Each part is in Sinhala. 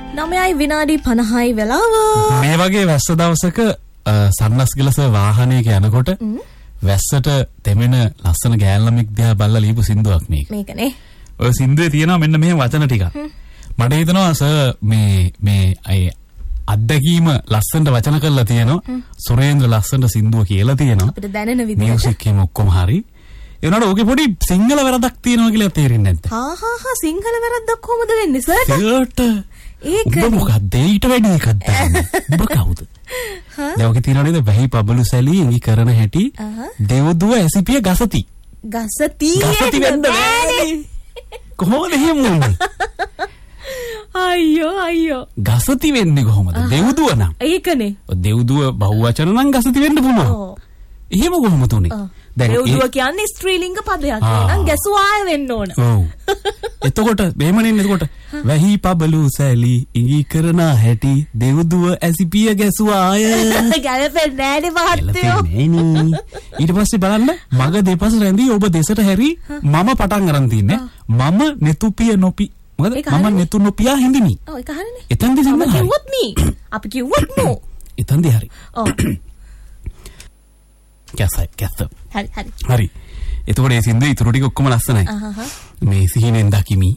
9යි විනාඩි 50යි වෙලාව. මේ වගේ වැස්ස දවසක සන්නස් ගලස වාහනයක යනකොට වැස්සට තෙමෙන ලස්සන ගෑල්ලමෙක් දිහා බලලා ලියපු සින්දුවක් මේක. මේකනේ. ඔය සින්දුවේ තියෙනවා මෙන්න මේ වචන ටික. මට හිතෙනවා සර් මේ අත්දැකීම ලස්සනට වචන කරලා තියෙනවා. සුරේන්ද්‍ර ලස්සනට සින්දුව කියලා තියෙනවා. අපිට දැනෙන විදිහට. මියුසික් එකම ඔක්කොම හරි. ඒ වුණාට ඕකේ පොඩි සිංහල වැරද්දක් තියෙනවා කියලා තේරෙන්නේ නැද්ද? හා සිංහල වැරද්දක් කොහොමද වෙන්නේ සර්ට? සර්ට ඒක මොකක්ද ඊට වැඩි එකක් දාන්නේ. ඔබ කවුද? දැන් ඔකේ තියෙනවා නේද වැහි පබළු සැලී ඉඟි කරන හැටි දෙව්දුව ඇසිපිය ගසති. ගසති වෙන්න බෑනේ. කොහොමද එහෙම වුනේ? අයියෝ ගසති වෙන්නේ කොහොමද? දෙව්දුව නම්. ඒකනේ. දෙව්දුව බහුවචන නම් ගසති වෙන්න පුළුවන්. එහෙම කොහොමද උනේ? දෙව්දුව කියන්නේ ස්ත්‍රීලිංග පදයක්. නම් ගැසුවාය වෙන්න ඕන. ඔව්. එතකොට මෙහෙමනේ එතකොට වැහි පබළු සැලී ඉඟි කරන හැටි දෙව්දුව ඇසිපිය ගැසුවාය. ගැලපෙන්නේ නෑනේ මහත්තයෝ. ඊට පස්සේ බලන්න මග දෙපස රැඳී ඔබ දෙසට හැරි මම පටන් අරන් තින්නේ. මම නෙතුපිය නොපි මොකද මම නෙතු නොපියා හිඳිමි. ඔව් ඒක හරිනේ. එතෙන්දි සිංහල හරි. කිව්වොත් නී. අපි කිව්වොත් නෝ. එතෙන්දි හරි. ඔව්. කැස. හරි. එතකොට ඒ සින්දුවේ ඊටු ටික ඔක්කොම ලස්සනයි. මේ සිහිනෙන් දකිමි.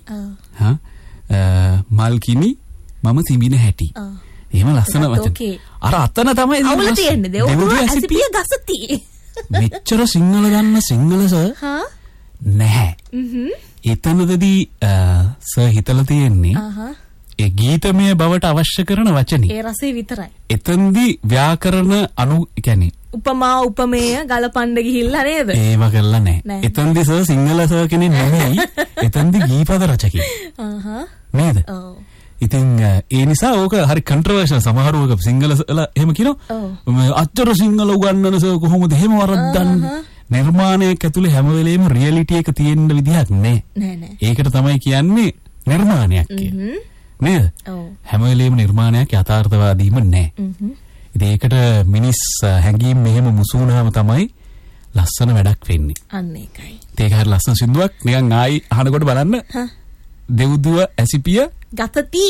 මල් කිමි මම සිඹින හැටි. එහෙම ලස්සන වචන. අර අතන තමයි අවුල තියෙන්නේ. දෙව්දුව ඇසිපිය ගසති. මෙච්චර සිංහල දන්න සිංහලස නැහැ. එතනදී සර් හිතලා තියෙන්නේ ඒ ගීතමය බවට අවශ්‍ය කරන වචනේ. ඒ රසය විතරයි. එතෙන්දී ව්‍යාකරණ කියන්නේ උපමා උපමේය ගලපන්න ගිහිල්ලා නේද? ඒව කරලා නැහැ. එතෙන්දී සර් සිංහල සර් කෙනෙක් නෙමෙයි. එතෙන්දී ගීපද රචකයෙක්. නේද? ඔව්. ඉතින් ඒ නිසා ඕක හරි කන්ට්‍රෝවර්ෂල් සමහරවක සිංහලලා එහෙම කියනවා. අච්චර සිංහල උගන්නන සර් කොහොමද එහෙම වරද්දන්නේ? නිර්මාණයක් ඇතුලේ හැම වෙලේම රියැලිටි එක තියෙන්න විදිහක් නැහැ. ඒකට තමයි කියන්නේ නිර්මාණයක් කියලා. නේද? ඔව්. හැම වෙලේම නිර්මාණයක් යථාර්ථවාදීම නැහැ. ඉතින් ඒකට මිනිස් හැඟීම් මෙහෙම මුසු වුණාම තමයි ලස්සන වැඩක් වෙන්නේ. අන්න ඒකයි. ඒක හරිය ලස්සන සින්දුවක්. නිකන් ආයි අහනකොට බලන්න. දෙව්දුව ඇසිපිය ගතති.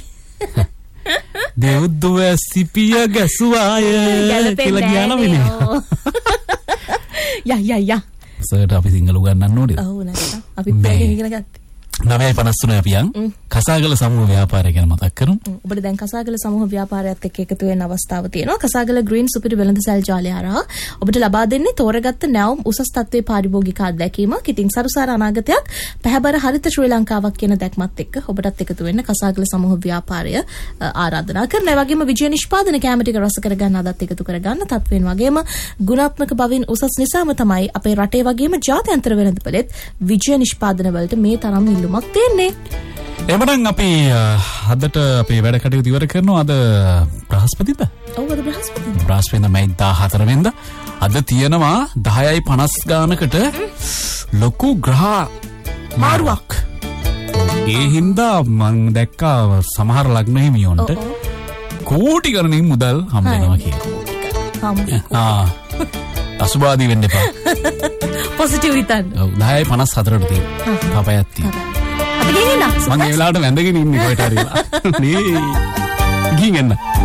දෙව්දුව ඇසිපිය ගැසුවාය කියලා කියනවා විනේ. යා. සර්ට අපි සිංහල උගන්නන්න ඕනේද? ඔව් නැත්නම් අපි පැයෙන් ඉගෙන ගත්තා. 9:53 අපි යන් කසාගල සමූහ ව්‍යාපාරය ගැන මතක් කරමු. ඔබට දැන් කසාගල සමූහ ව්‍යාපාරයත් එක්ක එකතු වෙන අවස්ථාව තියෙනවා. කසාගල ග්‍රීන් සුපිරි වෙළඳසැල් ජාලය හරහා ඔබට ලබා දෙන්නේ තෝරගත්ත නැවුම් උසස් තත්ත්වයේ පාරිභෝගික අත්දැකීමක්. ඉතින් සරුසාර අනාගතයක් පැහැබර හරිත ශ්‍රී ලංකාවක් කියන දැක්මත් එක්ක ඔබටත් එකතු වෙන්න කසාගල සමූහ ව්‍යාපාරය ආරාධනා කරනවා. ඒ වගේම විජය නිෂ්පාදන කැම ටික රස කරගන්න අදත් එකතු කරගන්න තත්වෙන් වගේම ගුණාත්මක බවින් උසස් නිසාම තමයි අපේ රටේ වගේම ජාත්‍යන්තර වෙළඳපොළෙත් විජය නිෂ්පාදන වලට මේ තරම් ඉල්ලුමක් තියෙන්නේ. එමනම් අපි අදට අපේ වැඩ කටයුතු ඉවර කරනවා. අද බ්‍රහස්පතිද? ඔව් අද බ්‍රහස්පතිද. බ්‍රහස්පතින්ද මයි 14 වෙනිදා. අද තියෙනවා 10:50 ගානකට ලොකු ග්‍රහ මාරුවක්. ඒ හින්දා මම දැක්කා සමහර ලග්න හිමියොන්ට කෝටි ගණනින් මුදල් හම්බ වෙනවා කියලා. අසුබාදී වෙන්න එපා. පොසිටිව් හිතන්න. ඔව් 10:54ට තියෙනවා. කපයක් තියෙනවා. අපි ගෙනින්න. මම ඒ වෙලාවට වැඳගෙන ඉන්නේ කොහෙට හරි. නේ. ගිහින් එන්න.